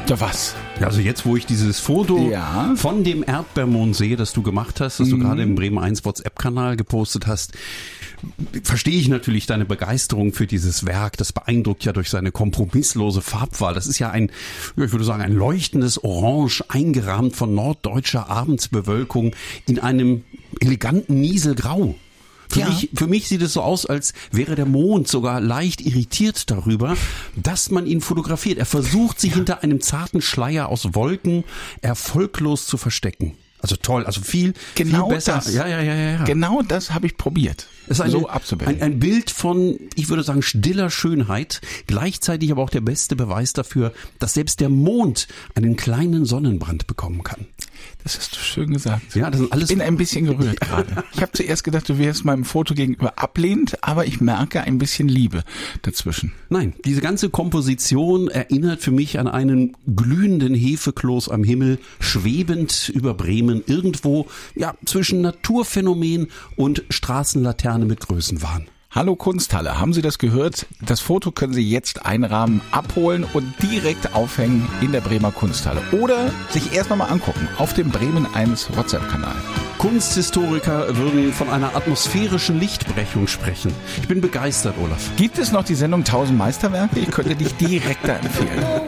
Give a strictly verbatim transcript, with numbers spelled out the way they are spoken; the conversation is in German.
Ja, was? Ja, also jetzt, wo ich dieses Foto Ja. von dem Erdbeermond sehe, das du gemacht hast, das Mhm. du gerade im Bremen eins WhatsApp-Kanal gepostet hast, verstehe ich natürlich deine Begeisterung für dieses Werk. Das beeindruckt ja durch seine kompromisslose Farbwahl. Das ist ja ein, ich würde sagen, ein leuchtendes Orange, eingerahmt von norddeutscher Abendsbewölkung in einem eleganten Nieselgrau. Für, Ja. mich, für mich sieht es so aus, als wäre der Mond sogar leicht irritiert darüber, dass man ihn fotografiert. Er versucht, sich hinter einem zarten Schleier aus Wolken erfolglos zu verstecken. Also toll, also viel, Genau viel besser. das. Ja, ja, ja, ja, ja. Genau das habe ich probiert. Es ist eine, so abzubilden. ein, ein Bild von, ich würde sagen, stiller Schönheit, gleichzeitig aber auch der beste Beweis dafür, dass selbst der Mond einen kleinen Sonnenbrand bekommen kann. Das hast du schön gesagt. Ja, das sind alles. Ich bin ein bisschen gerührt gerade. Ich habe zuerst gedacht, du wärst meinem Foto gegenüber ablehnend, aber ich merke ein bisschen Liebe dazwischen. Nein, diese ganze Komposition erinnert für mich an einen glühenden Hefekloß am Himmel, schwebend über Bremen, irgendwo ja zwischen Naturphänomen und Straßenlaterne mit Größenwahn. Hallo Kunsthalle, haben Sie das gehört? Das Foto können Sie jetzt einrahmen, abholen und direkt aufhängen in der Bremer Kunsthalle. Oder sich erst mal angucken auf dem Bremen eins WhatsApp-Kanal. Kunsthistoriker würden von einer atmosphärischen Lichtbrechung sprechen. Ich bin begeistert, Olaf. Gibt es noch die Sendung tausend Meisterwerke? Ich könnte dich direkt da empfehlen.